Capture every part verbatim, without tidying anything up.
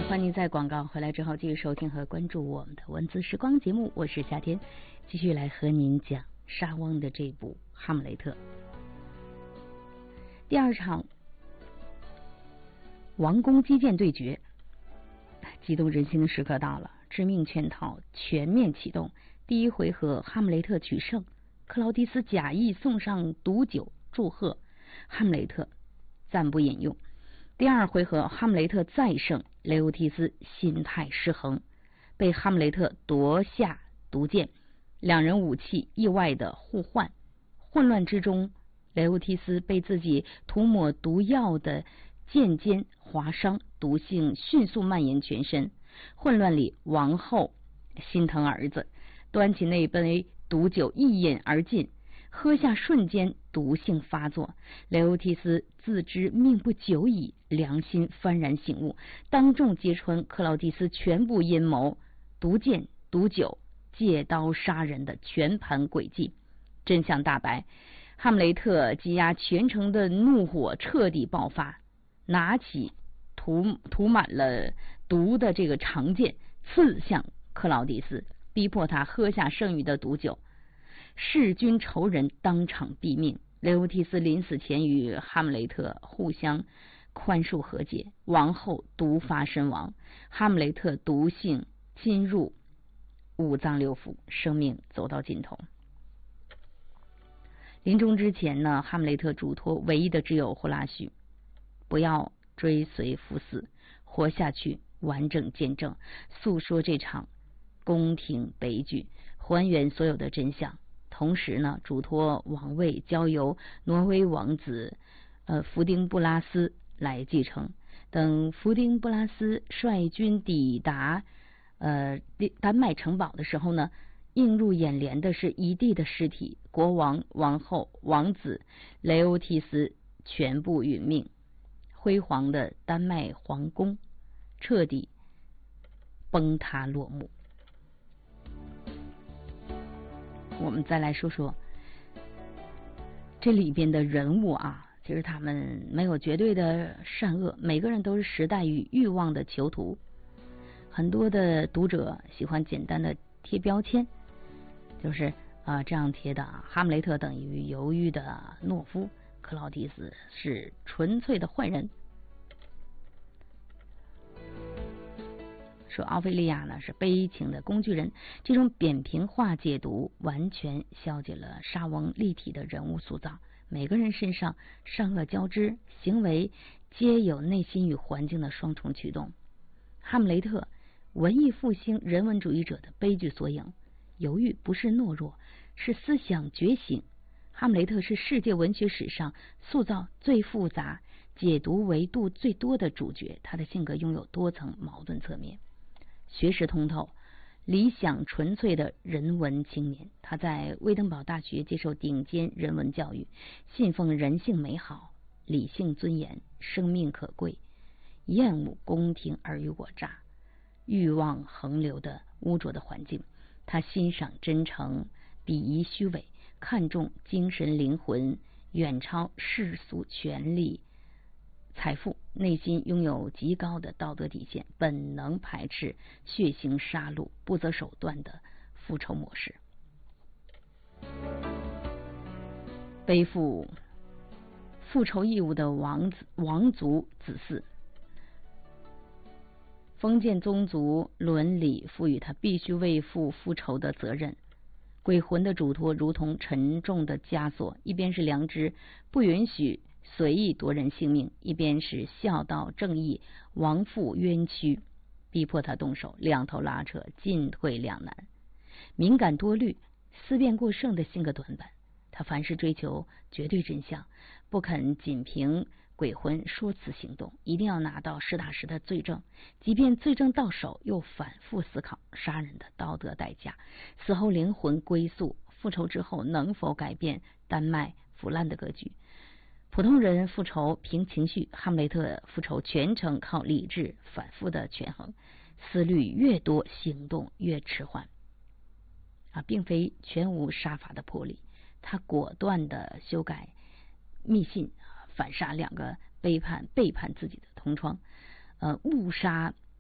欢迎在广告回来之后继续收听和关注我们的文字时光节目，我是夏天，继续来和您讲莎翁的这部《哈姆雷特》。第二场王宫击剑对决，激动人心的时刻到了，致命圈套全面启动。第一回合，哈姆雷特取胜，克劳迪斯假意送上毒酒祝贺，哈姆雷特暂不饮用。第二回合，哈姆雷特再胜，雷欧提斯心态失衡，被哈姆雷特夺下毒箭，两人武器意外的互换，混乱之中，雷欧提斯被自己涂抹毒药的剑尖划伤，毒性迅速蔓延全身。混乱里，王后心疼儿子，端起那杯毒酒一饮而尽，喝下瞬间毒性发作。雷欧提斯自知命不久矣，良心幡然醒悟，当众揭穿克劳迪斯全部阴谋，毒箭、毒酒、借刀杀人的全盘诡计。真相大白，哈姆雷特积压全城的怒火彻底爆发，拿起涂涂满了毒的这个长剑刺向克劳迪斯，逼迫他喝下剩余的毒酒。弑君仇人当场毙命。雷欧提斯临死前与哈姆雷特互相宽恕和解，王后毒发身亡，哈姆雷特毒性侵入五脏六腑，生命走到尽头。临终之前呢，哈姆雷特嘱托唯一的只有呼拉旭，不要追随赴死，活下去完整见证，诉说这场宫廷悲剧，还原所有的真相。同时呢，嘱托王位交由挪威王子呃福丁布拉斯来继承。等福丁布拉斯率军抵达呃丹麦城堡的时候呢，映入眼帘的是一地的尸体，国王、王后、王子、雷欧提斯全部殒命，辉煌的丹麦皇宫彻底崩塌落幕。我们再来说说这里边的人物啊，其实他们没有绝对的善恶，每个人都是时代与欲望的囚徒。很多的读者喜欢简单的贴标签，就是啊、呃、这样贴的啊，哈姆雷特等于犹豫的懦夫，克劳迪斯是纯粹的坏人，说奥菲利亚呢是悲情的工具人。这种扁平化解读完全消解了莎翁立体的人物塑造，每个人身上善恶交织，行为皆有内心与环境的双重驱动。哈姆雷特，文艺复兴人文主义者的悲剧缩影，犹豫不是懦弱，是思想觉醒。哈姆雷特是世界文学史上塑造最复杂、解读维度最多的主角，他的性格拥有多层矛盾侧面。学识通透，理想纯粹的人文青年，他在威登堡大学接受顶尖人文教育，信奉人性美好、理性尊严、生命可贵，厌恶宫廷尔虞我诈、欲望横流的污浊的环境。他欣赏真诚，鄙夷虚伪，看重精神灵魂，远超世俗权力财富，内心拥有极高的道德底线，本能排斥血腥杀戮、不择手段的复仇模式。背负复仇义务的王子王族子嗣，封建宗族伦理赋予他必须为父复仇的责任。鬼魂的嘱托如同沉重的枷锁，一边是良知，不允许随意夺人性命，一边是孝道正义，亡父冤屈，逼迫他动手，两头拉扯，进退两难。敏感多虑、思辨过剩的性格短板，他凡事追求绝对真相，不肯仅凭鬼魂说辞行动，一定要拿到实打实的罪证，即便罪证到手，又反复思考杀人的道德代价，死后灵魂归宿，复仇之后能否改变丹麦腐烂的格局。普通人复仇凭情绪，哈姆雷特复仇全程靠理智，反复的权衡，思虑越多，行动越迟缓啊，并非全无杀法的魄力。他果断的修改密信，反杀两个背叛背叛自己的同窗，呃，误杀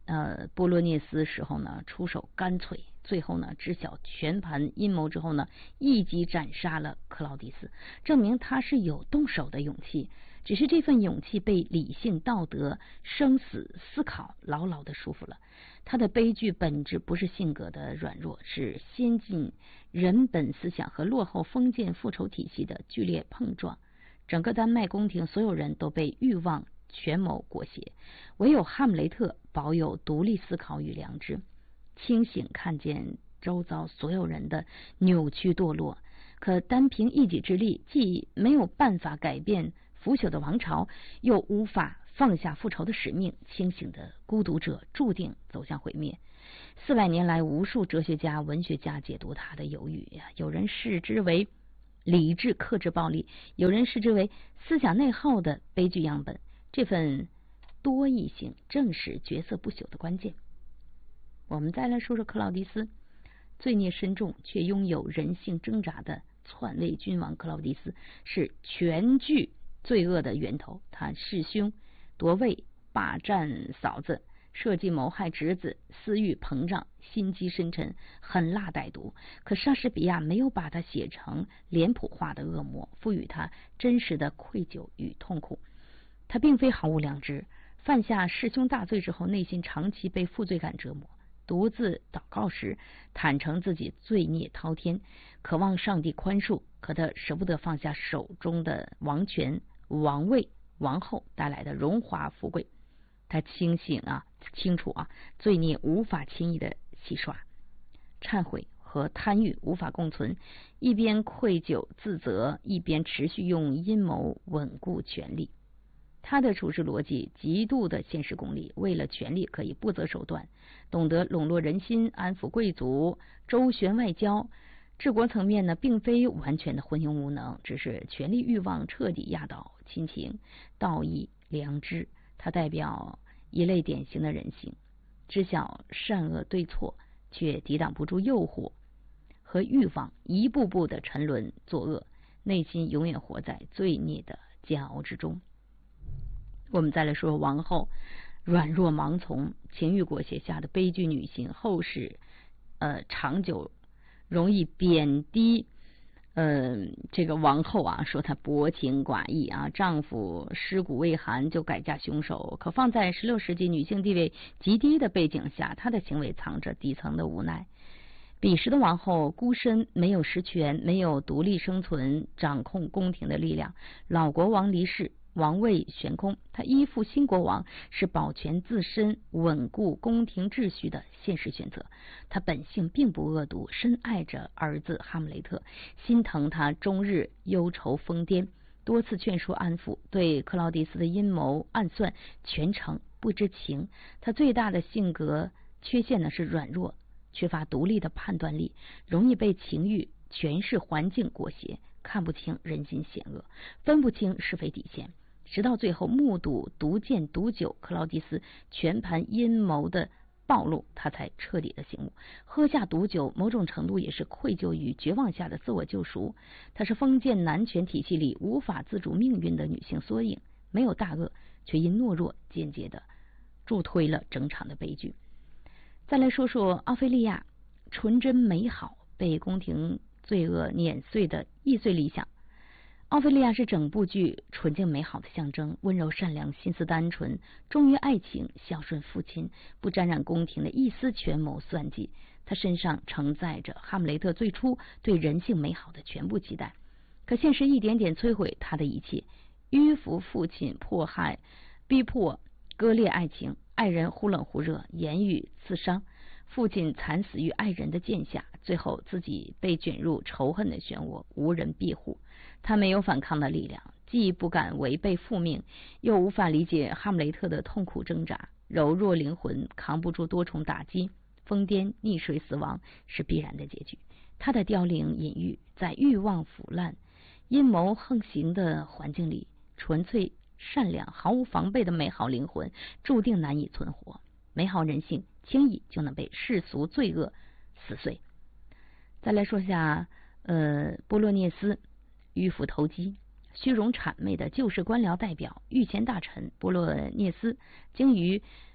呃波洛涅斯时候呢，出手干脆，最后呢知晓全盘阴谋之后呢，一击斩杀了克劳迪斯，证明他是有动手的勇气。只是这份勇气被理性、道德、生死思考牢牢的束缚了。他的悲剧本质不是性格的软弱，是先进人本思想和落后封建复仇体系的剧烈碰撞。整个丹麦宫廷所有人都被欲望权谋裹挟，唯有哈姆雷特保有独立思考与良知，清醒看见周遭所有人的扭曲堕落。可单凭一己之力，既没有办法改变腐朽的王朝，又无法放下复仇的使命，清醒的孤独者注定走向毁灭。四百年来，无数哲学家、文学家解读他的犹豫呀，有人视之为理智克制暴力，有人视之为思想内耗的悲剧样本。这份多义性正是角色不朽的关键。我们再来说说克劳迪斯，罪孽深重却拥有人性挣扎的篡位君王克劳迪斯，是全剧罪恶的源头。他弑兄夺位，霸占嫂子，设计谋害侄子，私欲膨胀，心机深沉，狠辣歹毒。可莎士比亚没有把他写成脸谱化的恶魔，赋予他真实的愧疚与痛苦。他并非毫无良知，犯下弑兄大罪之后，内心长期被负罪感折磨，独自祷告时坦诚自己罪孽滔天，渴望上帝宽恕，可他舍不得放下手中的王权、王位、王后带来的荣华富贵。他清醒啊，清楚啊，罪孽无法轻易的洗刷，忏悔和贪欲无法共存，一边愧疚自责，一边持续用阴谋稳固权力。他的处事逻辑极度的现实功利，为了权力可以不择手段，懂得笼络人心，安抚贵族，周旋外交。治国层面呢，并非完全的昏庸无能，只是权力欲望彻底压倒亲情、道义、良知。他代表一类典型的人性，知晓善恶对错，却抵挡不住诱惑和欲望，一步步的沉沦作恶，内心永远活在罪孽的煎熬之中。我们再来说王后，软弱盲从、情欲裹挟下的悲剧女性，后世呃长久容易贬低呃这个王后啊，说她薄情寡义啊，丈夫尸骨未寒就改嫁凶手。可放在十六世纪女性地位极低的背景下，她的行为藏着底层的无奈。彼时的王后孤身，没有实权，没有独立生存、掌控宫廷的力量。老国王离世，王位悬空，他依附新国王是保全自身、稳固宫廷秩序的现实选择。他本性并不恶毒，深爱着儿子哈姆雷特，心疼他终日忧愁疯癫，多次劝说安抚，对克劳迪斯的阴谋暗算全程不知情。他最大的性格缺陷呢是软弱，缺乏独立的判断力，容易被情欲、权势、环境裹挟，看不清人心险恶，分不清是非底线。直到最后目睹毒箭毒酒，克劳迪斯全盘阴谋的暴露，他才彻底的醒悟。喝下毒酒，某种程度也是愧疚与绝望下的自我救赎。她是封建男权体系里无法自主命运的女性缩影，没有大恶，却因懦弱间接的助推了整场的悲剧。再来说说奥菲利亚，纯真美好被宫廷罪恶碾碎的易碎理想。奥菲利亚是整部剧纯净美好的象征，温柔善良，心思单纯，忠于爱情，孝顺父亲，不沾染宫廷的一丝权谋算计。他身上承载着哈姆雷特最初对人性美好的全部期待，可现实一点点摧毁他的一切。迂腐父亲迫害、逼迫、割裂爱情，爱人忽冷忽热，言语刺伤，父亲惨死于爱人的剑下，最后自己被卷入仇恨的漩涡，无人庇护。他没有反抗的力量，既不敢违背父命，又无法理解哈姆雷特的痛苦挣扎。柔弱灵魂扛不住多重打击，疯癫溺水死亡是必然的结局。他的凋零隐喻，在欲望腐烂、阴谋横行的环境里，纯粹善良、毫无防备的美好灵魂注定难以存活。美好人性轻易就能被世俗罪恶撕碎。再来说下呃波洛涅斯，迂腐投机、虚荣谄媚的旧式官僚代表，御前大臣波洛涅斯精于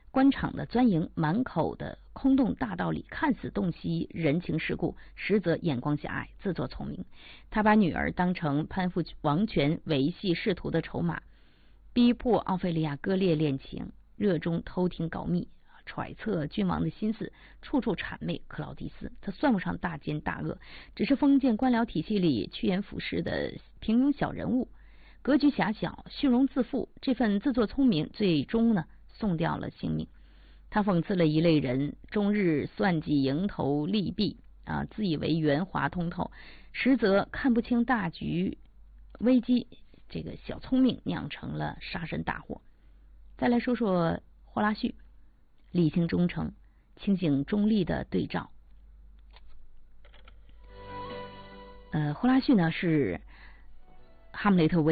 官场的钻营，满口的空洞大道理，看似洞悉人情世故，实则眼光狭隘，自作聪明。他把女儿当成攀附王权、维系仕途的筹码，逼迫奥菲利亚割裂恋情，热衷偷听告密，揣测君王的心思，处处谄媚克劳迪斯。他算不上大奸大恶，只是封建官僚体系里趋炎附势的平庸小人物，格局狭小，虚荣自负。这份自作聪明，最终呢送掉了性命。他讽刺了一类人，终日算计蝇头利弊啊，自以为圆滑通透，实则看不清大局危机。这个小聪明酿成了杀身大祸。再来说说霍拉旭，理性忠诚、清醒中立的对照。呃，霍拉旭呢是哈姆雷特